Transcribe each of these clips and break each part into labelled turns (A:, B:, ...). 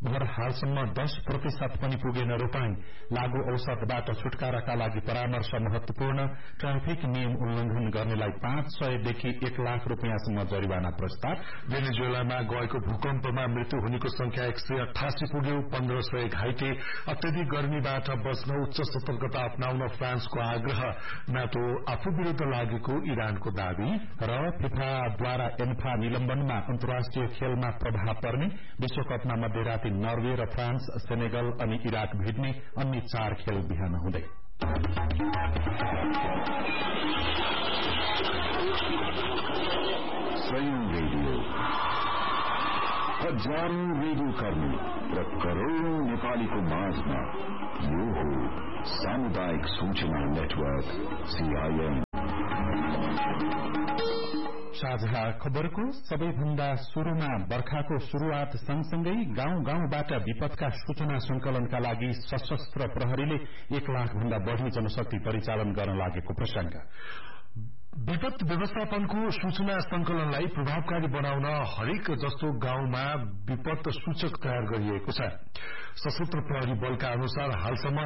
A: भर हालसम्म 10% पनि पुगेन रोपाई लागू औषधबाट छुटकाराका लागि परामर्श महत्वपूर्ण ट्राफिक नियम उल्लंघन गर्नेलाई 500 देखि 1 लाख रूपियाँसम्म जरिवाना प्रस्ताव
B: भेनेजुएलामा गएको भूकम्पमा मृत्यु हुनेको संख्या 188 पुग्यो 1500 घाइते अत्यधिक गर्मीबाट बच्न उच्च सतर्कता अपनाउन फ्रान्सको आग्रह नाटो आफू विरूद्ध लागेको इरानको दावी र फिफाद्वारा एन्फा निलम्बनमा अन्तर्राष्ट्रिय खेलमा प्रभाव पर्ने विश्वकपमा मध्यराती नर्वे र फ्रान्स सेनेगल अनि इराक भिड्ने अन्य 4 खेल बिहान हुँदै
C: रेडियो हजारौं रेडियो कर्मी र करोड़ौं नेपालीको माझमा यो हो सामुदायिक सूचना नेटवर्क सीआईएन।
A: साझा खबरको सबैभन्दा शुरूमा बर्खाको शुरूआत सँगसँगै गाउँ गाउँबाट विपदका सूचना संकलनका लागि सशस्त्र प्रहरीले 1 लाख भन्दा बढ़ी जनशक्ति परिचालन गर्न लागेको प्रसंग
B: विपद व्यवस्थापनको सूचना संकलनलाई प्रभावकारी बनाउन हरेक जस्तो गाउँमा विपद सूचक तयार गरिएको छ। सशस्त्र प्रहरी बलका अनुसार हालसम्म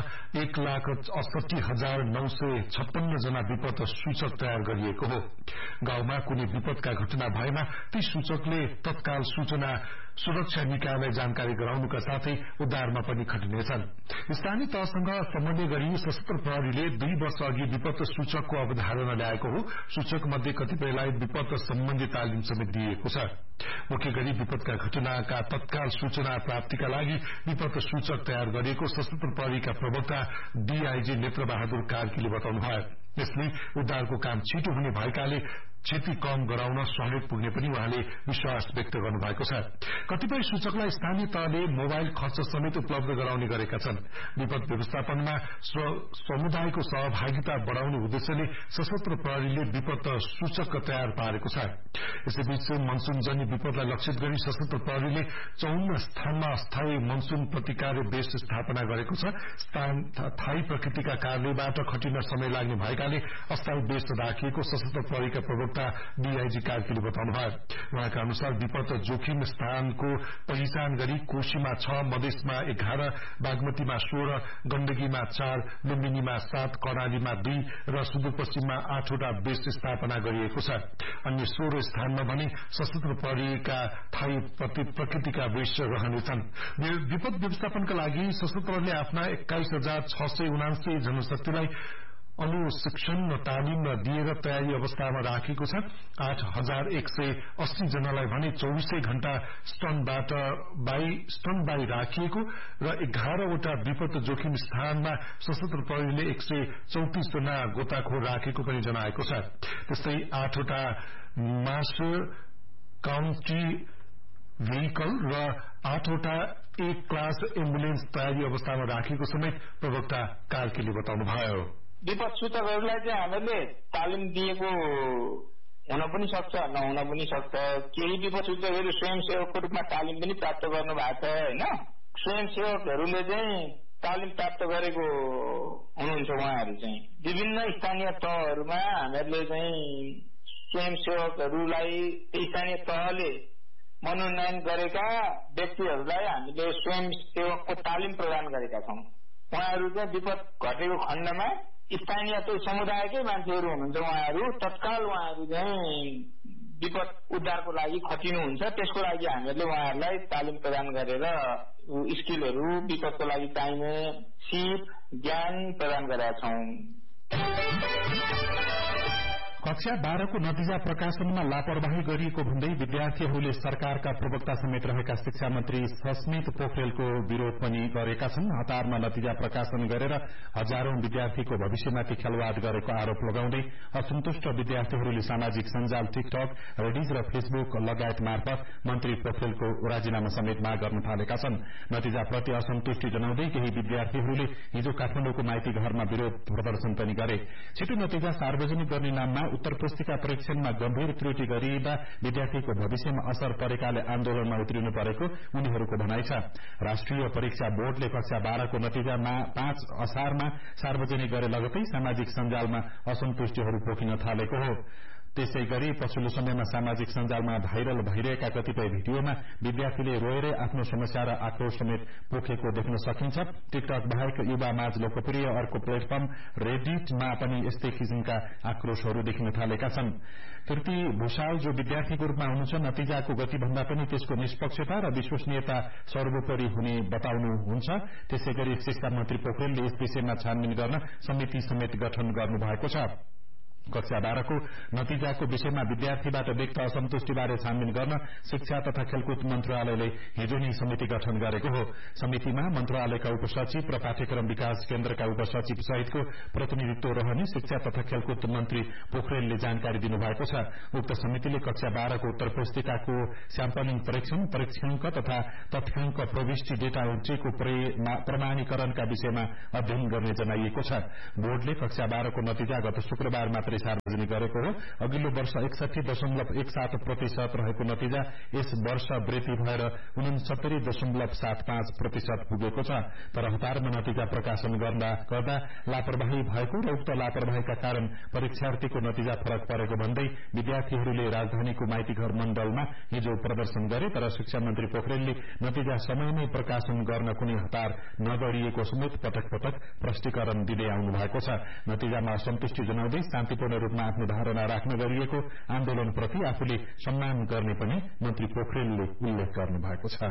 B: 1,68,956 जना विपद सूचक तयार गरिएको हो। गाउँमा कुनै विपदका घटना भएमा ती सूचकले तत्काल सूचना सुरक्षा निकायलाई जानकारी गराउनुका साथै उद्धारमा पनि खटिनेछन्। स्थानीय तहसँग समन्वय गरी सशस्त्र प्रहरीले 2 वर्ष अघि विपद सूचकको अवधारणा ल्याएको हो। सूचक मध्ये कतिपयलाई विपद सम्बन्धी तालिम समेत दिएको छ। मुख्य गरी विपदका घटनाका तत्काल सूचना प्राप्तिका लागि विपद सूचक तयार गरिएको सशस्त्र प्रहरीका प्रवक्ता डीआईजी नेत्र बहादुर कार्कीले बताउनुभयो। यसले उद्धारको काम छिटो हुने भएकाले क्षति कम गराउन सहयोग पुग्ने पनि उहाँले विश्वास व्यक्त गर्नुभएको छ। कतिपय सूचकलाई स्थानीय तहले मोबाइल खर्च समेत उपलब्ध गराउने गरेका छन्। विपद व्यवस्थापनमा समुदायको सहभागिता बढ़ाउने उद्देश्यले सशस्त्र प्रहरीले विपद सूचक तयार पारेको छ। यसैबीच मनसूनजन्य विपदलाई लक्षित गरी सशस्त्र प्रहरीले 54 स्थानमा अस्थायी मनसून प्रतिकार बेस स्थापना गरेको छ। थाई प्रकृतिका कारणबाट खटिन समय लाग्ने भएकाले अस्थायी बेस राखिएको सशस्त्र प्रहरीका प्रवक्ता डीआईजी कार्कीले बताउनुभयो। उहाँका अनुसार विपद जोखिम स्थानको पहिचान गरी कोशीमा 6, मधेसमा 11, बागमतीमा 16, गण्डकीमा 4, लुम्बिनीमा 7, कर्णालीमा 2 र सुदूरपश्चिममा 8 वटा बेस स्थापना गरिएको छ। अन्य 16 स्थानमा भने सशस्त्र प्रहरीका थाई प्रकृतिका बेस रहनेछन्। विपद व्यवस्थापनका लागि सशस्त्रले आफ्ना 21,679 जनशक्तिलाई अनुशिक्षण र तालिम दिएर तयारी अवस्थामा राखेको छ। 8,180 जनालाई भने 24 घण्टा स्टन बाई राखिएको र 11 वटा विपद जोखिम स्थानमा सशस्त्र प्रहरीले 134 जना गोताखोर राखेको पनि जनाएको छ। त्यस्तै 8 वटा मास काउन्टी भेहिकल र 8 वटा A क्लास एम्बुलेन्स तयारी अवस्थामा राखेको समेत प्रवक्ता कार्कीले बताउनुभयो।
D: विपद सूचकहरूलाई चाहिँ हामीले तालिम दिएको हुन पनि सक्छ, नहुन पनि सक्छ। केही विपद सूचकहरू स्वयंसेवकको रूपमा तालिम पनि प्राप्त गर्नु भएको छ हैन। स्वयंसेवकहरूले चाहिँ तालिम प्राप्त गरेको हुनुहुन्छ। उहाँहरू चाहिँ विभिन्न स्थानीय तहहरूमा हामीहरूले चाहिँ स्वयंसेवकहरूलाई स्थानीय तहले मनोनयन गरेका व्यक्तिहरूलाई हामीले स्वयंसेवकको तालिम प्रदान गरेका छौं। उहाँहरू चाहिँ विपद घटेको खण्डमा स्थानीय समुदायकै मान्छेहरू हुनुहुन्छ। उहाँहरू तत्काल चाहिँ विपद उद्धारको लागि खटिनुहुन्छ। त्यसको लागि हामीहरूले उहाँहरूलाई तालिम प्रदान गरेर स्किलहरू विपदको लागि चाहिने सिप ज्ञान प्रदान गरेका छौं।
A: कक्षा 12 को नतिजा प्रकाशनमा लापरवाही गरिएको भन्दै विद्यार्थीहरूले सरकारका प्रवक्ता समेत रहेका शिक्षा मन्त्री सस्मित पोखरेलको विरोध पनि गरेका छन्। हतारमा नतिजा प्रकाशन गरेर हजारौं विद्यार्थीको भविष्यमाथि खेलवाड गरेको आरोप लगाउँदै असन्तुष्ट विद्यार्थीहरूले सामाजिक सञ्जाल टिकटक, रेडिज र फेसबुक लगायत मार्फत मन्त्री पोखरेलको राजीनामा समेत माग गर्न थालेका छन्। नतिजाप्रति असन्तुष्टि जनाउँदै केही विद्यार्थीहरूले हिजो काठमाडौँको माइती घरमा विरोध प्रदर्शन पनि गरे। छिटो नतिजा सार्वजनिक गर्ने नाममा उत्तर पुस्तिका परीक्षणमा गम्भीर त्रुटि गरिँदा विद्यार्थीको भविष्यमा असर परेकाले आन्दोलनमा उत्रिनु परेको उनीहरूको भनाइ छ। राष्ट्रिय परीक्षा बोर्डले कक्षा 12 को नतिजा 5 असारमा सार्वजनिक गरे लगतै सामाजिक सञ्जालमा असन्तुष्टिहरू पोखिन थालेको हो। त्यसै गरी पछिल्लो समयमा सामाजिक सञ्जालमा भाइरल भइरहेका कतिपय भिडियोमा विद्यार्थीले रोएरै आफ्नो समस्या र आक्रोश समेत पोखेको देख्न सकिन्छ। टिकटक बाहेक युवामाझ लोकप्रिय अर्को प्लेटफर्म रेडिटमा पनि यस्तै किसिमका आक्रोशहरू देखिन थालेका छन्। कीर्ति भूषाल जो विद्यार्थीको रूपमा हुनुहुन्छ, नतिजाको गतिभन्दा पनि त्यसको निष्पक्षता र विश्वसनीयता सर्वोपरि हुने बताउनुहुन्छ। त्यसै गरी शिक्षा मन्त्री पोखरेलले यस विषयमा छानबिन गर्न समिति समेत गठन गर्नुभएको छ। कक्षा 12 को नतिजाको विषयमा विद्यार्थीबाट व्यक्त असन्तुष्टिबारे छानबिन गर्न शिक्षा तथा खेलकुद मन्त्रालयले हिजो नै समिति गठन गरेको हो। समितिमा मन्त्रालयका उपसचिव र पाठ्यक्रम विकास केन्द्रका उपसचिव सहितको प्रतिनिधित्व रहने शिक्षा तथा खेलकुद मन्त्री पोखरेलले जानकारी दिनुभएको छ। उक्त समितिले कक्षा 12 को उत्तर पुस्तिकाको स्याम्पलिङ परीक्षाङ्क तथा तथ्याङ्क प्रविष्टि डेटा एन्ट्रीको प्रमाणीकरणका विषयमा अध्ययन गर्ने जनाइएको छ। बोर्डले कक्षा 12 को नतिजा गत शुक्रबार मात्रै सार्वजनिक गरेको हो। अघिल्लो वर्ष 61.17% रहेको नतिजा यस वर्ष वृद्धि भएर 69.75% पुगेको छ। तर हतारमा नतिजा प्रकाशन गर्दा लापरवाही भएको र उक्त लापरवाहीका कारण परीक्षार्थीको नतिजा फरक परेको भन्दै विद्यार्थीहरूले राजधानीको माइतीघर मण्डलमा हिजो प्रदर्शन गरे। तर शिक्षा मन्त्री पोखरेलले नतिजा समयमै प्रकाशन गर्न कुनै हतार नगरिएको समेत पटक पटक प्रष्टीकरण दिँदै आउनु भएको छ। नतिजामा असन्तुष्टि जनाउँदै शान्तिपूर्ण रूपमा आफ्नो धारणा राख्न गरिएको आन्दोलनप्रति आफूले सम्मान गर्ने पनि मन्त्री पोखरेलले उल्लेख गर्नुभएको छ।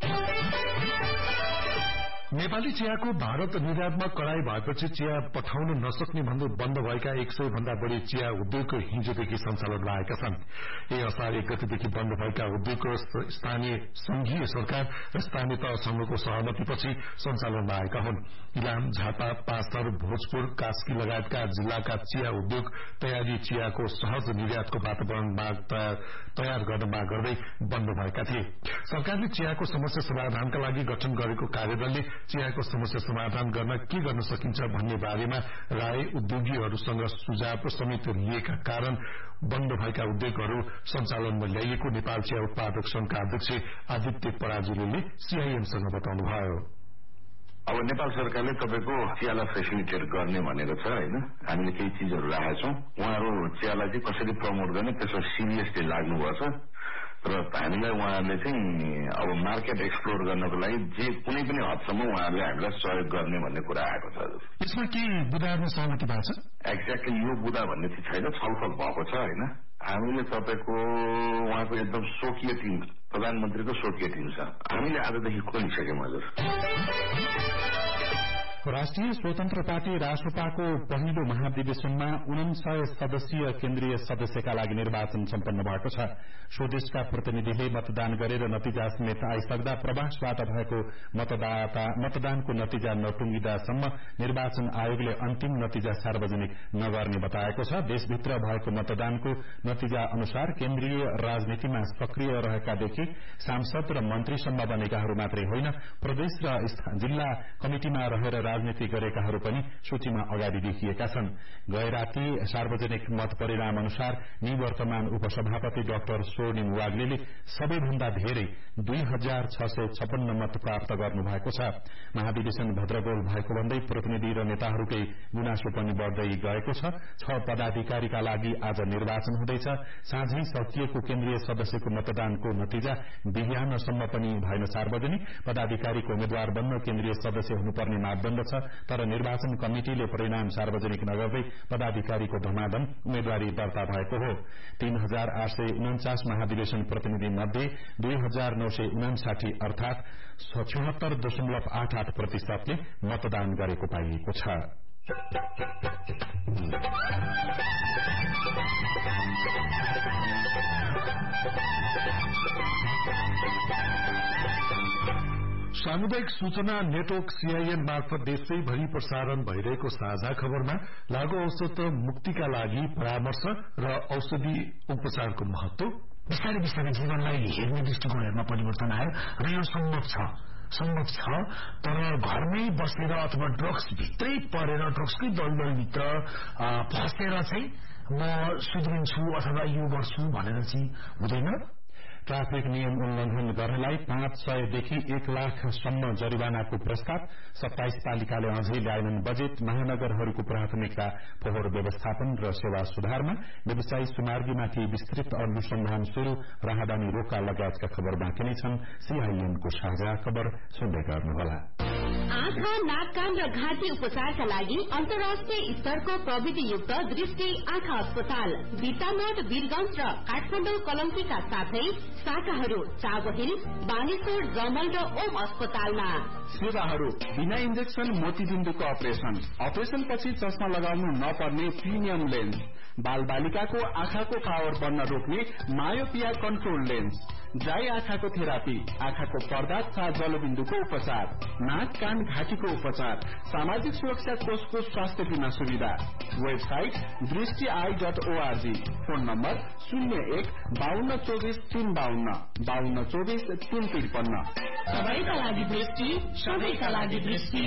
B: नेपाली चियाको भारत निर्यातमा कडाई भएपछि चिया पठाउन नसक्ने भन्दै बन्द भएका 100 भन्दा बढ़ी चिया उद्योग हिजोदेखि सञ्चालनमा आएका छन्। असार 1 गतेदेखि बन्द भएका उद्योगको स्थानीय संघीय सरकार र स्थानीय तह संघको सहमतिपछि सञ्चालनमा आएका हुन्। इलाम, झापा, पाँचथर, भोजपुर, कास्की लगायतका जिल्लाका चिया उद्योग तयारी चियाको सहज निर्यातको वातावरण तयार गर्न माग गर्दै बन्द भएका थिए। सरकारले चियाको समस्या समाधानका लागि गठन गरेको कार्यदलले चियाको समस्या समाधान गर्न के गर्न सकिन्छ भन्ने बारेमा राय उद्योगीहरूसँग सुझाव समेत लिएका कारण बन्द भएका उद्योगहरू सञ्चालनमा ल्याइएको नेपाल चिया उत्पादक संघका अध्यक्ष आदित्य पराजुलीले सीआईएमसँग बताउनुभयो।
E: अब नेपाल सरकारले तपाईको चियालाई फेसिलिटेट गर्ने भनेको छ हैन। हामीले केही चीजहरू राखेका छौं। उहाँहरू चियालाई चाहिँ कसरी प्रमोट गर्ने त्यसमा सिरियसली लाग्नुपर्छ र हामीलाई उहाँहरूले चाहिँ अब मार्केट एक्सप्लोर गर्नको लागि जे कुनै पनि हदसम्म उहाँहरूले हामीलाई सहयोग गर्ने भन्ने कुरा आएको छ।
B: यसमा के बुदामा सहमति भएको छ?
E: एक्ज्याक्टली यो बुदा भन्ने चाहिँ छैन, छलफल भएको छ हैन। हामीले तपाईको उहाँको एकदम स्वकीय टिम, प्रधानमन्त्रीको स्वकीय टिम छ, हामीले आजदेखि खोलिसक्यौं हजुर।
A: राष्ट्रिय स्वतन्त्र पार्टी रासपाको पहिलो महाधिवेशनमा 49 सदस्यीय केन्द्रीय सदस्यका लागि निर्वाचन सम्पन्न भएको छ। स्वदेशका प्रतिनिधिले मतदान गरेर नतिजा समेत आइसक्दा प्रवासबाट भएको मतदानको नतिजा नटुङ्गिदासम्म निर्वाचन आयोगले अन्तिम नतिजा सार्वजनिक नगर्ने बताएको छ। देशभित्र भएको मतदानको नतिजा अनुसार केन्द्रीय राजनीतिमा सक्रिय रहेकादेखि सांसद र मन्त्रीसम्म बनेकाहरू मात्रै होइन, प्रदेश र जिल्ला कमिटिमा रहेर राजनीति गरेकाहरू पनि सूचीमा अगाडि देखिएका छन्। गए राति सार्वजनिक मत परिणाम अनुसार निवर्तमान उपसभापति डाक्टर स्वर्णिम वाग्लेले सबैभन्दा धेरै 2656 मत प्राप्त गर्नुभएको छ। महाधिवेशन भद्रगोल भएको भन्दै प्रतिनिधि र नेताहरूकै गुनासो पनि बढ्दै गएको छ। 6 पदाधिकारीका लागि आज निर्वाचन हुँदैछ। साँझै सकिएको केन्द्रीय सदस्यको मतदानको नतिजा बिहानसम्म पनि भएन सार्वजनिक। पदाधिकारीको उम्मेद्वार बन्न केन्द्रीय सदस्य हुनुपर्ने मापदण्ड छ, तर निर्वाचन कमिटिले परिणाम सार्वजनिक नगर्दै पदाधिकारीको धमाधम उम्मेद्वारी दर्ता भएको हो। 3849 महाधिवेशन प्रतिनिधि मध्ये 2959 अर्थात 76.88% मतदान गरेको पाइएको छ।
B: सामुदायिक सूचना नेटवर्क सीआईएन मार्फत देशैभरि प्रसारण भइरहेको साझा खबरमा लागू औषध मुक्तिका लागि परामर्श र औषधि उपचारको महत्व,
F: बिस्तारै बिस्तारै जीवनलाई हेर्ने दृष्टिकोणहरूमा परिवर्तन आयो र यो सम्भव छ। तर घरमै बसेर अथवा ड्रग्स भित्रै परेर ड्रग्सकै दलदलभित्र फसेर चाहिँ म सुध्रिन्छु अथवा यो गर्छु भनेर चाहिँ हुँदैन।
A: ट्राफिक नियम उल्लंघन गर्नेलाई 500 देखि 1 लाखसम्म जरिवानाको प्रस्ताव 27 पालिकाले अझै ल्याएनन्। बजेट महानगरहरूको प्राथमिकता फोहोर व्यवस्थापन र सेवा सुधारमा व्यवसायी सुमार्गीमाथि विस्तृत अनुसन्धान शुरू, राहदानी रोका लगायतका खबर बाँकी नै छन्। सीआईएनको साझा खबर सुन्दै गर्नुहोला।
G: आँखा, नाक, कान र घाँटी उपचारका लागि अन्तर्राष्ट्रिय स्तरको प्रविधियुक्त दृष्टि आँखा अस्पताल बिटामोड, वीरगंज र काठमाडौँ कलम्कीका साथै शाखाहरू चाबहिल, बानेश्वर, रमल र ओम अस्पतालमा।
H: सेवाहरू बिना इन्जेक्सन मोतीबिन्दुको अपरेशन पछि चस्मा लगाउनु नपर्ने प्रिमियम लेन्स, बाल बालिकाको आँखाको पावर बढ्न रोक्ने मायोपिया कन्ट्रोल लेन्स, ड्राई आँखाको थेरापी, आँखाको पर्दा तथा जलबिन्दुको उपचार, नाक, कान, घाँटीको उपचार, सामाजिक सुरक्षा कोषको स्वास्थ्य बीमा सुविधा। Website दृष्टि.org, phone number 01-5224-352, 5224-353।
G: सबैका लागि दृष्टि, सबैका लागि दृष्टि।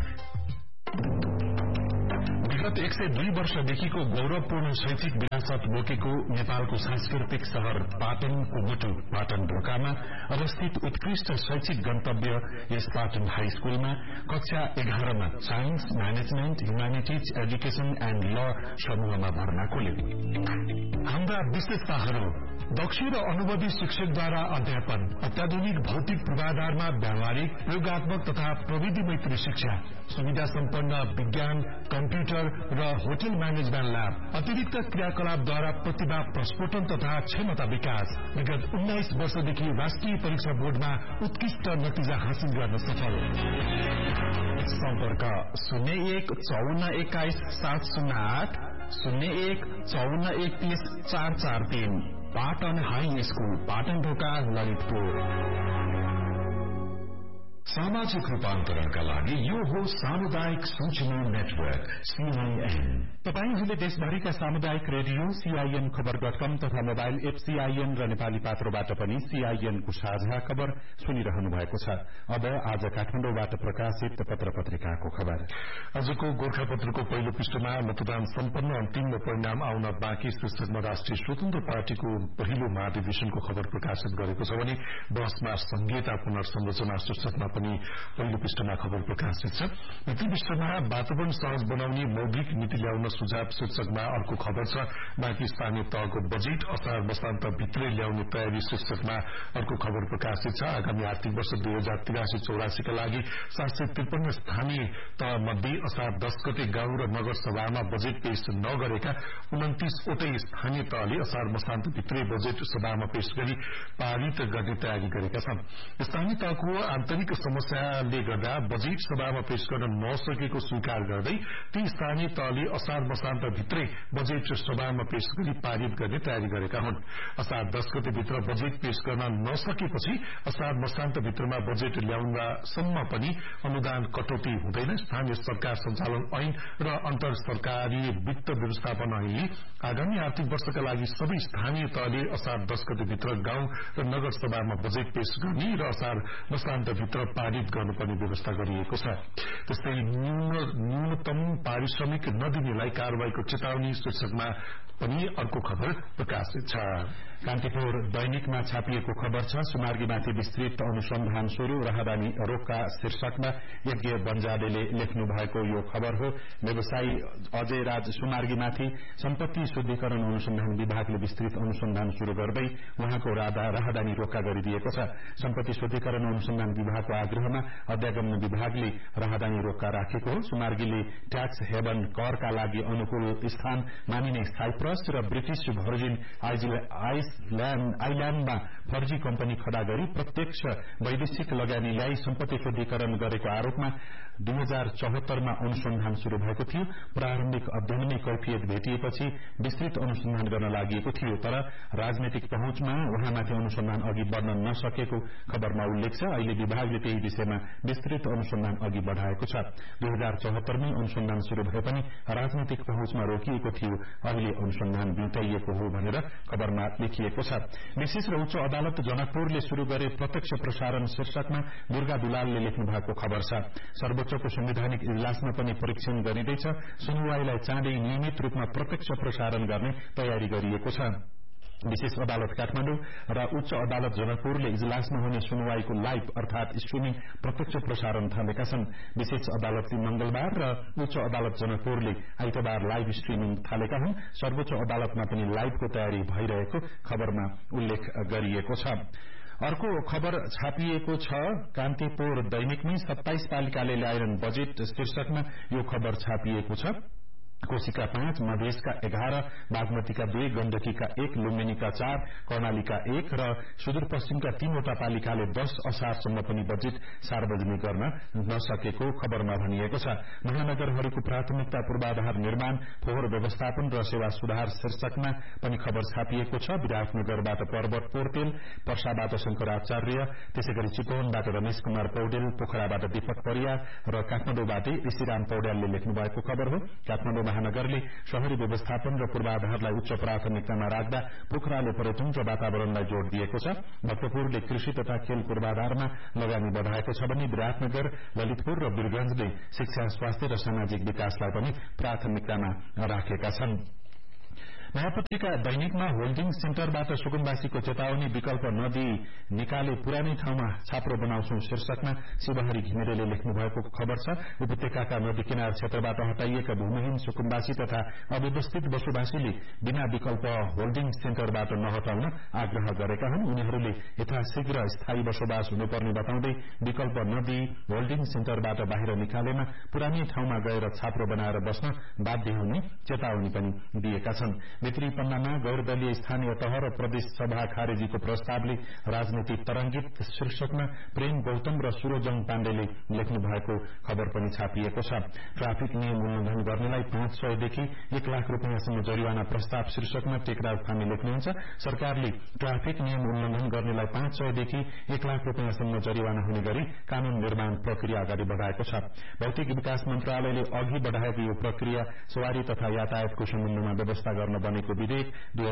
B: विगत 102 वर्षदेखिको गौरवपूर्ण शैक्षिक विरासत बोकेको नेपालको सांस्कृतिक शहर पाटनको मुटु पाटन ढोकामा अवस्थित उत्कृष्ट शैक्षिक गन्तव्य यस पाटन हाई स्कूलमा कक्षा 11मा science, management, humanities, education and ल समूहमा भर्ना खोल्यो। हाम्रा विशेषताहरू: दक्ष र अनुभवी शिक्षकद्वारा अध्यापन, अत्याधुनिक भौतिक पूर्वाधारमा व्यावहारिक, प्रयोगात्मक तथा प्रविधि मैत्री शिक्षा, सुविधा सम्पन्न विज्ञान, कम्प्युटर र होटल म्यानेजमेन्ट ल्याब, अतिरिक्त क्रियाकलापद्वारा प्रतिभा प्रस्फोटन तथा क्षमता विकास। विगत 19 वर्षदेखि राष्ट्रिय परीक्षा बोर्डमा उत्कृष्ट नतिजा हासिल गर्न सफल। सम्पर्क 01-5421-708, 01-5431-443। पाटन हाई स्कूल, पाटन ढोका, ललितपुर। सामाजिक रूपान्तरणका लागि यो हो सामुदायिक सूचना नेटवर्क सीआईएन।
A: तपाईहरूले देशभरिका सामुदायिक रेडियो सीआईएन खबर.com तथा मोबाइल एप सीआईएन र नेपाली पात्रोबाट पनि सीआईएनको साझा खबर सुनिरहनु भएको छ। अब आज काठमाडौँबाट प्रकाशित पत्र पत्रिकाको खबर।
B: आजको गोर्खापत्रको पहिलो पृष्ठमा मतदान सम्पन्न, अन्तिम परिणाम आउन बाँकी शीर्षकमा राष्ट्रिय स्वतन्त्र पार्टीको पहिलो महाधिवेशनको खबर प्रकाशित गरेको छ भने बहसमा संघीयता पुनर्संरचना शीर्षकमा पनि पहिलो पृष्ठमा खबर प्रकाशित छ। ती पृष्ठमा वातावरण सहज बनाउने मौलिक नीति ल्याउन सुझाव शीर्षकमा अर्को खबर छ। बाँकी स्थानीय तहको बजेट असार मसान्त भित्रै ल्याउने तयारी शीर्षकमा अर्को खबर प्रकाशित छ। आगामी आर्थिक वर्ष 2083-84 का लागि 753 स्थानीय तह मध्ये असार 10 गते गाउँ र नगर सभामा बजेट पेश नगरेका 29 वटै स्थानीय तहले असार मसान्त भित्रै बजेट सभामा पेश गरी पारित गर्ने तयारी गरेका छन्। स्थानीय तहको आन्तरिक समस्याले गर्दा बजेट सभामा पेश गर्न नसकेको स्वीकार गर्दै ती स्थानीय तहले असार मसान्त भित्रै बजेट सभामा पेश गरी पारित गर्ने तयारी गरेका हुन्। असार 10 गते भित्र बजेट पेश गर्न नसकेपछि असार मसान्त भित्रमा बजेट ल्याउनसम्म पनि अनुदान कटौती हुँदैन। स्थानीय सरकार सञ्चालन ऐन र अन्तर सरकारी वित्त व्यवस्थापन ऐनले आगामी आर्थिक वर्षका लागि सबै स्थानीय तहले असार 10 गते भित्र गाउँ र नगर सभामा बजेट पेश गर्ने र असार मसान्त भित्र पारित गर्नुपर्ने व्यवस्था गरिएको छ। त्यस्तै न्यूनतम पारिश्रमिक नदिनेलाई कारवाहीको चेतावनी शीर्षकमा पनि अर्को खबर प्रकाशित छ।
A: कान्तिपुर दैनिकमा छापिएको खबर छ, सुमार्गीमाथि विस्तृत अनुसन्धान शुरू, राहदानी रोक्का शीर्षकमा यज्ञ बन्जाडेले लेख्नु भएको यो खबर हो। व्यवसायी अजय राज सुमार्गीमाथि सम्पत्ति शुद्धिकरण अनुसन्धान विभागले विस्तृत अनुसन्धान शुरू गर्दै उहाँको राहदानी रोक्का गरिदिएको छ। सम्पत्ति शुद्धिकरण अनुसन्धान विभागको आग्रहमा अध्यागमन विभागले राहदानी रोक्का राखेको हो। सुमार्गीले ट्याक्स हेभन करका लागि अनुकूल स्थान मानिने साइप्रस र ब्रिटिश भर्जिन आइल्याण्डमा फर्जी कम्पनी खड़ा गरी प्रत्यक्ष वैदेशिक लगानी ल्याई सम्पत्ति शुद्धिकरण गरेको आरोपमा 2074 मा अनुसन्धान शुरू भएको थियो। प्रारम्भिक अध्ययनमै कैफियत भेटिएपछि विस्तृत अनुसन्धान गर्न लागि थियो, तर राजनैतिक पहुँचमा उहाँमाथि अनुसन्धान अघि बढ़न नसकेको खबरमा उल्लेख छ। अहिले विभागले त्यही विषयमा विस्तृत अनुसन्धान अघि बढ़ाएको छ। 2074 मै अनुसन्धान शुरू भए पनि राजनैतिक पहुँचमा रोकिएको थियो। अहिले अनुसन्धान बिउताइएको हो भनेर खबरमा लेखिएको छ। विशेष र उच्च अदालत जनकपुरले शुरू गरे प्रत्यक्ष प्रसारण शीर्षकमा दुर्गा दुलालले लेख्नु भएको खबर छ। सर्वोच्चको संवैधानिक इजलासमा पनि परीक्षण गरिँदैछ। सुनवाईलाई चाँडै नियमित रूपमा प्रत्यक्ष प्रसारण गर्ने तयारी गरिएको छ। विशेष अदालत काठमाडौँ र उच्च अदालत जनकपुरले इजलासमा हुने सुनवाईको लाइभ अर्थात स्ट्रिमिङ प्रत्यक्ष प्रसारण थालेका छन्। विशेष अदालतले मंगलबार र उच्च अदालत जनकपुरले आइतबार लाइभ स्ट्रिमिङ थालेका हुन्। सर्वोच्च अदालतमा पनि लाइभको तयारी भइरहेको खबरमा उल्लेख गरिएको छ। अर्को खबर छापिएको छ कान्तिपुर दैनिकमै 27 पालिकाले ल्याएनन् बजेट शीर्षकमा यो खबर छापिएको छ। कोशीका 5, मधेसका 11, बागमतीका 2, गण्डकीका 1, लुम्बिनीका 4, कर्णालीका 1 र सुदूरपश्चिमका 3वटा पालिकाले 10 असारसम्म पनि बजेट सार्वजनिक गर्न नसकेको खबरमा भनिएको छ। महानगरहरूको प्राथमिकता पूर्वाधार निर्माण, फोहोर व्यवस्थापन र सेवा सुधार शीर्षकमा पनि खबर छापिएको छ। विराटनगरबाट पर्वत पोर्तेल, पर्साबाट शंकर आचार्य, त्यसैगरी चितवनबाट रमेश कुमार पौडेल, पोखराबाट दीपक परियार र काठमाडौँबाटै ऋषिराम पौड्यालले लेख्नु भएको खबर हो। काठमाडौँ महानगरले शहरी व्यवस्थापन र पूर्वाधारलाई उच्च प्राथमिकतामा राख्दा पोखराले पर्यटन र वातावरणलाई जोड़ दिएको छ। भक्तपुरले कृषि तथा खेल पूर्वाधारमा लगानी बढ़ाएको छ भने विराटनगर, ललितपुर र वीरगंजले शिक्षा, स्वास्थ्य र सामाजिक विकासलाई पनि प्राथमिकतामा राखेका छन्। नयाँ पत्रिका दैनिकमा होल्डिङ सेन्टरबाट सुकुम्बासीको चेतावनी विकल्प नदिई निकाले पुरानै ठाउँमा छाप्रो बनाउँछौ शीर्षकमा शिवहरी घिमिरेले लेख्नु भएको खबर छ। उपत्यकाका नदी किनार क्षेत्रबाट हटाइएका भूमिहीन सुकुम्बासी तथा अव्यवस्थित बसोबासीले बिना विकल्प होल्डिङ सेन्टरबाट नहटाउन आग्रह गरेका हुन्। उनीहरूले यथाशीघ्र स्थायी बसोबास हुनुपर्ने बताउँदै विकल्प नदिई होल्डिङ सेन्टरबाट बाहिर निकालेमा पुरानै ठाउँमा गएर छाप्रो बनाएर बस्न बाध्य हुने चेतावनी पनि दिएका छन्। भित्री पन्नामा गैरदलीय स्थानीय तह र प्रदेश सभा खारेजीको प्रस्तावले राजनीति तरंगित शीर्षकमा प्रेम गौतम र सुरोजङ पाण्डेले लेख्नु भएको खबर पनि छापिएको छ। ट्राफिक नियम उल्लंघन गर्नेलाई 500 देखि 1 लाख रुपियाँसम्म जरिवाना प्रस्ताव शीर्षकमा टेकराज थामी लेख्नुहुन्छ। सरकारले ट्राफिक नियम उल्लंघन गर्नेलाई 500 देखि 1 लाख रुपियाँसम्म जरिवाना हुने गरी कानून निर्माण प्रक्रिया अगाडि बढ़ाएको छ। भौतिक विकास मन्त्रालयले अघि बढ़ाएको यो प्रक्रिया सवारी तथा यातायातको सम्बन्धमा व्यवस्था गर्न बनेको विधेयक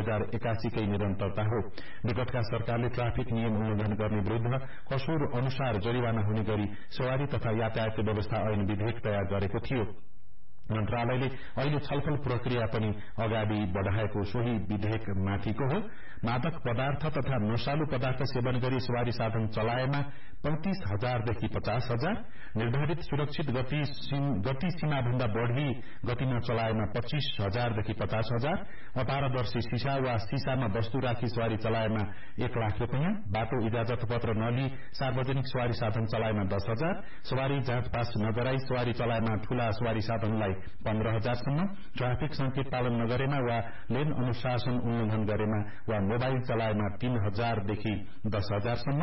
A: 2081 कै निरन्तरता हो। विगतका सरकारले ट्राफिक नियम उल्लंघन गर्ने विरूद्ध कसुर अनुसार जरिवाना हुने गरी सवारी तथा यातायात व्यवस्था ऐन विधेयक तयार गरेको थियो। मन्त्रालयले अहिले छलफल प्रक्रिया पनि अगाडि बढ़ाएको सोही विधेयक माथिको हो। मादक पदार्थ तथा नशालु पदार्थ सेवन गरी सवारी साधन चलाएमा 35,000 देखि 50,000, निर्धारित सुरक्षित गति सीमा भन्दा बढ़ी गतिमा चलाएमा 25,000 देखि 50,000, अपारदर्शी सीसा वा सीसामा वस्तु राखी सवारी चलाएमा 1 लाख रुपियाँ, बाटो इजाजत पत्र नलिई सार्वजनिक सवारी साधन चलाएमा 10,000, सवारी जाँच पास नगराई सवारी चलाएमा ठूला सवारी साधनलाई 15,000सम्म, ट्राफिक संकेत पालन नगरेमा वा लेन अनुशासन उल्लंघन गरेमा वा मोबाइल चलाएमा 3,000 देखि 10,000सम्म,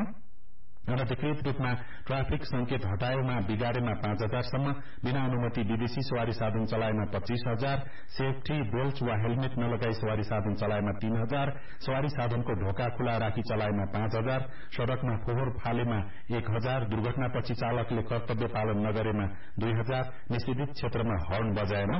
A: अनधिकृत रूपमा ट्राफिक संकेत हटाएमा बिगारेमा 5,000सम्म, बिना अनुमति विदेशी सवारी साधन चलाएमा 25,000, सेफ्टी बेल्ट वा हेलमेट नलगाई सवारी साधन चलाएमा 3,000, सवारी साधनको ढोका खुला राखी चलाएमा 5,000, सड़कमा फोहोर फालेमा 1,000, दुर्घटनापछि चालकले कर्तव्य पालन नगरेमा 2,000, निषेधित क्षेत्रमा हर्न बजाएमा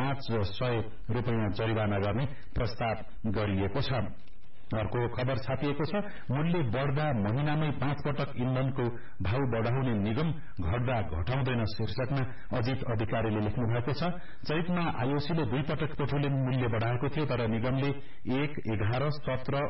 A: 500 रुपियाँ जरिवाना गर्ने प्रस्ताव गरिएको छ। अर्को खबर छापिएको छ। मूल्य बढ़दा महिनामै 5 पटक इन्धनको भाव बढ़ाउने निगम घट्दा घटाउँदैन शीर्षकमा अजित अधिकारीले लेख्नु भएको छ। चैतमा आईओसीले 2 पटक पेट्रोलियम मूल्य बढ़ाएको थियो, तर निगमले 1, 11, 17,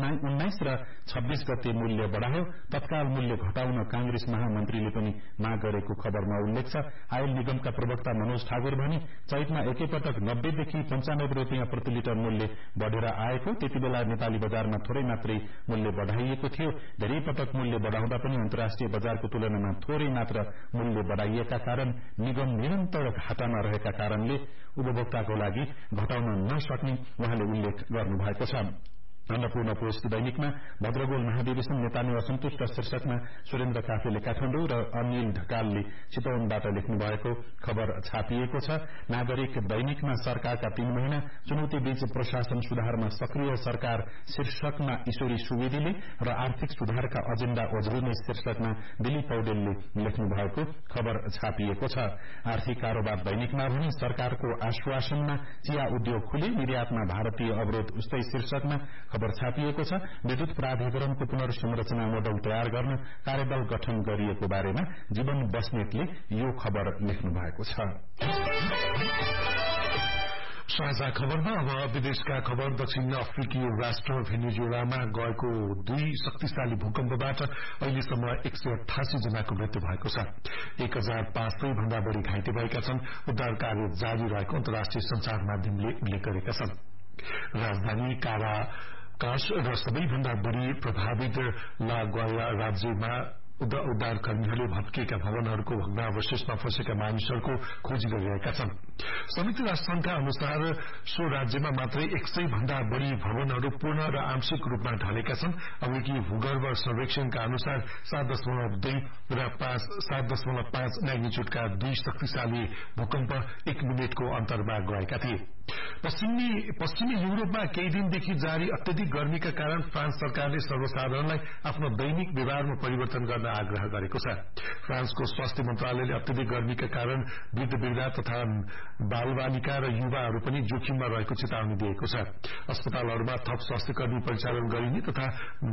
A: 19 र 26 गते मूल्य बढ़ायो। तत्काल मूल्य घटाउन कांग्रेस महामन्त्रीले पनि माग गरेको खबरमा उल्लेख छ। आयल निगमका प्रवक्ता मनोज ठाकुर भने चैतमा एकैपटक 90 देखि 95 रुपियाँ प्रति लिटर मूल्य बढ़ेर आएको, त्यतिबेला नेपाली बजारमा थोरै मात्रै मूल्य बढ़ाइएको थियो। धेरै पटक मूल्य बढ़ाउँदा पनि अन्तर्राष्ट्रिय बजारको तुलनामा थोरै मात्र मूल्य बढ़ाइएका कारण निगम निरन्तर घाटामा रहेका कारणले उपभोक्ताको लागि घटाउन नसक्ने उहाँले उल्लेख गर्नुभएको छ। अन्नपूर्ण पोस्ट दैनिकमा भद्रगोल महाधिवेशन नेताले असन्तुष्ट शीर्षकमा सुरेन्द्र काफेले काठमाडौँ र अनिल ढकालले चितवनबाट लेख्नु भएको खबर छापिएको छ। नागरिक दैनिकमा सरकारका 3 महिना चुनौतीबीच प्रशासन सुधारमा सक्रिय सरकार शीर्षकमा ईश्वरी सुवेदीले र आर्थिक सुधारका एजेण्डा अझुरिने शीर्षकमा दिलीप पौडेलले लेख्नु भएको खबर छापिएको छ। आर्थिक कारोबार दैनिकमा भने सरकारको आश्वासनमा चिया उद्योग खुले, निर्यातमा भारतीय अवरोध उस्तै शीर्षकमा खबर छापिएको छ। विद्युत प्राधिकरणको पुनर्संरचना मोडल तयार गर्न कार्यदल गठन गरिएको बारेमा जीवन बस्नेतले यो खबर लेख्नु भएको छ।
B: साझा खबरमा अब विदेशका खबर। दक्षिण अफ्रिकी राष्ट्र भेनेजुएलामा गएको 2 शक्तिशाली भूकम्पबाट अहिलेसम्म 188 जनाको मृत्यु भएको छ। 1500 भन्दा बढ़ी घाइते भएका छन्। उद्धार कार्य जारी रहेको अन्तर्राष्ट्रिय संचार माध्यमले उल्लेख गरेका छन्। राजधानी काराकास र सबैभन्दा बढ़ी प्रभावित ला ग्वाइरा राज्यमा उद्धारकर्मीहरूले भत्किएका भवनहरूको भग्नावशेषमा फँसेका मानिसहरूको खोजी गरिरहेका छन्। संयुक्त राष्ट्रसंघका अनुसार सो राज्यमा मात्रै 100 भन्दा बढ़ी भवनहरू पूर्ण र आंशिक रूपमा ढलेका छन्। अमेरिकी भूगर्भ सर्वेक्षणका अनुसार 7.2 र 7.5 म्याग्निच्युडका 2 शक्तिशाली भूकम्प 1 मिनेटको अन्तरमा गएका थिए। पश्चिमी युरोपमा केही दिनदेखि जारी अत्यधिक गर्मीका कारण फ्रान्स सरकारले सर्वसाधारणलाई आफ्नो दैनिक व्यवहारमा परिवर्तन गर्न आग्रह गरेको छ। फ्रान्सको स्वास्थ्य मन्त्रालयले अत्यधिक गर्मीका कारण वृद्ध तथा बालबालिका र युवाहरू पनि जोखिममा रहेको चेतावनी दिएको छ। अस्पतालहरूमा थप स्वास्थ्यकर्मी परिचालन गरिने तथा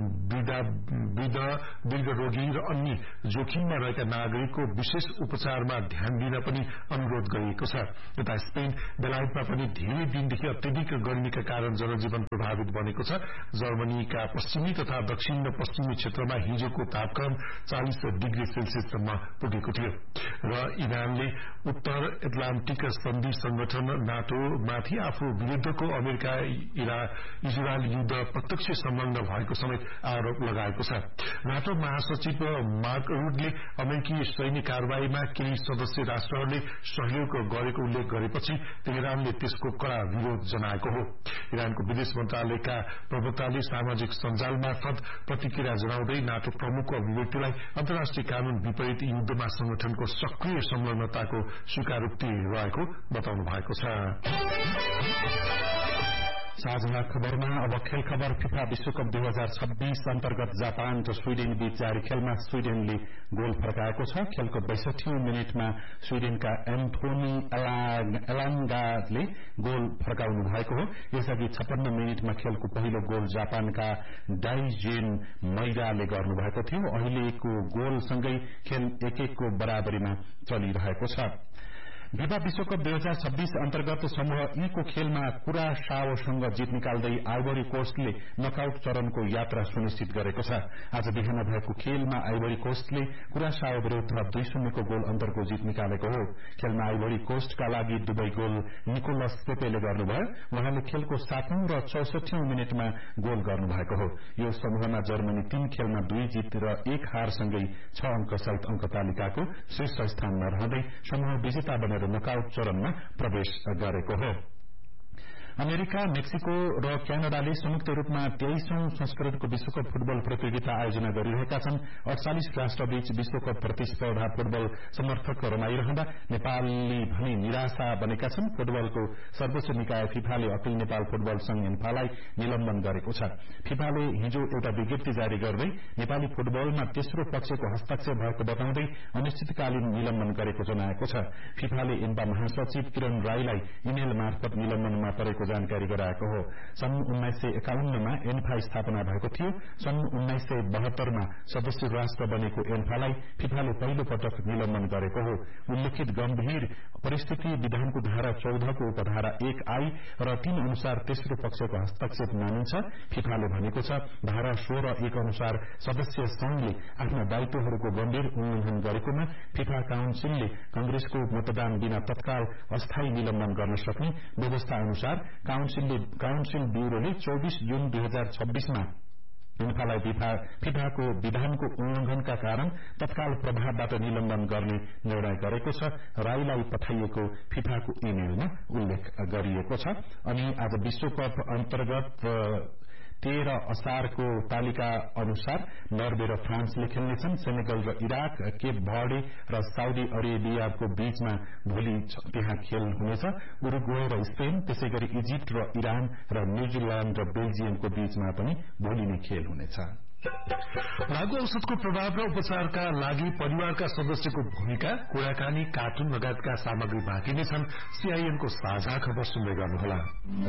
B: वृद्ध रोगी र अन्य जोखिममा रहेका नागरिकको विशेष उपचारमा ध्यान दिन पनि अनुरोध गरिएको छ। यता स्पेन बेलायतमा पनि धेरै दिनदेखि अत्यधिक गर्मीका कारण जनजीवन प्रभावित बनेको छ। जर्मनीका पश्चिमी तथा दक्षिण र पश्चिमी क्षेत्रमा हिजोको तापक्रम 40 डिग्री सेल्सियससम्म पुगेको थियो। र इरानले उत्तर एटलान्टिक सन्धि संगठन नाटो माथि आफू विरुद्धको अमेरिका इजरायल युद्ध प्रत्यक्ष संलग्न भएको समेत आरोप लगाएको छ। नाटो महासचिव मार्क रुडले अमेरिकी सैन्य कार्यवाहीमा केही सदस्य राष्ट्रहरूले सहयोग गरेको उल्लेख गरेपछि तेहरानले त्यसको कड़ा विरोध जनाएको हो। इरानको विदेश मन्त्रालयका प्रवक्ताले सामाजिक सञ्जाल मार्फत प्रतिक्रिया जनाउँदै नाटो प्रमुखको अभिव्यक्तिलाई अन्तर्राष्ट्रिय कानून विपरीत युद्धमा संगठनको सक्रिय संलग्नताको स्वीकारोक्ति रहेको बताउनु भएको छ।
A: साझा खबरमा अब खेल खबर। फिफा विश्वकप 2026 अन्तर्गत जापान र स्वीडेन बीच जारी खेलमा स्वीडेनले गोल फर्काएको छ। खेलको 62औं मिनेटमा स्वीडेनका एन्थोनी एलाङ्गाले गोल फर्काउनु भएको हो। यसअघि 56 मिनेटमा खेलको पहिलो गोल जापानका डाइजेन मैराले गर्नुभएको थियो। अहिलेको गोलसँगै खेल 1-1 को बराबरीमा चलिरहेको छ। फिफा विश्वकप 2026 अन्तर्गत समूह ई को खेलमा कुरासाओसँग जित निकाल्दै आइभरी कोस्टले नकआउट चरणको यात्रा सुनिश्चित गरेको छ। आज बिहान भएको खेलमा आइभरी कोस्टले कुरासाओ विरूद्ध 2-0 को गोल अन्तरको जित निकालेको हो। खेलमा आइभरी कोस्टका लागि दुवै गोल निकोलस पेपेले गर्नुभयो। उहाँले खेलको 7औं र 64औं मिनेटमा गोल गर्नुभएको हो। यो समूहमा जर्मनी 3 खेलमा 2 जित र 1 हारसँगै 6 अंक सहित अंक तालिकाको शीर्ष स्थानमा रहँदै समूह विजेता बनेर नकआउट चरणमा प्रवेश गरेको हो। अमेरिका, मेक्सिको र क्यानाडाले संयुक्त रूपमा 23औं संस्करणको विश्वकप फुटबल प्रतियोगिता आयोजना गरिरहेका छन्। 48 राष्ट्रबीच विश्वकप प्रतिस्पर्धा फुटबल समर्थक रमाइरहँदा नेपालले भने निराशा बनेका छन्। फुटबलको सर्वोच्च निकाय फिफाले अखिल नेपाल फुटबल संघ एन्फालाई निलम्बन गरेको छ। फिफाले हिजो एउटा विज्ञप्ति जारी गर्दै नेपाली फुटबलमा तेस्रो पक्षको हस्ताक्षर भएको बताउँदै अनिश्चितकालीन निलम्बन गरेको जनाएको छ। फिफाले एन्फा महासचिव किरण राईलाई इमेल मार्फत निलम्बनमा परेको जानकारी गराएको हो। सन् 1951 मा एन्फा स्थापना भएको थियो। सन् 1972 मा सदस्य राष्ट्र बनेको एन्फालाई फिफाले पहिलो पटक निलम्बन गरेको हो। उल्लेखित गम्भीर परिस्थिति विधानको धारा 14 को उपधारा 1I र 3 अनुसार तेस्रो पक्षको हस्तक्षेप मानिन्छ। फिफाले भनेको छ धारा 16(1) अनुसार सदस्य संघले आफ्ना दायित्वहरूको गम्भीर उल्लंघन गरेकोमा फिफा काउन्सिलले कंग्रेसको मतदान बिना तत्काल अस्थायी निलम्बन गर्न सक्ने व्यवस्था अनुसार काउन्सिल ब्यूरोले 24 जुन 2026 मा एन्फालाई फिफाको विधानको उल्लंघनका कारण तत्काल प्रभावबाट निलम्बन गर्ने निर्णय गरेको छ। राईलाई पठाइएको फिफाको इमेलमा उल्लेख गरिएको छ। अनि आज विश्वकप अन्तर्गत 13 असारको तालिका अनुसार नर्वे र फ्रान्सले खेल्नेछन्। सेनेगल र इराक, केप भर्डे र साउदी अरेबियाको बीचमा भोलि त्यहाँ खेल हुनेछ। उरुग्वे र स्पेन, त्यसैगरी इजिप्ट र इरान र न्यूजील्याण्ड र बेल्जियमको बीचमा पनि भोलि नै खेल हुनेछ।
B: लागू औषधको प्रभाव र उपचारका लागि परिवारका सदस्यको भूमिका, कुराकानी, कार्टुन लगायतका सामग्री बाँकी नै छन्। सीआईएनको साझा खबर सुन्दै गर्नुहोला।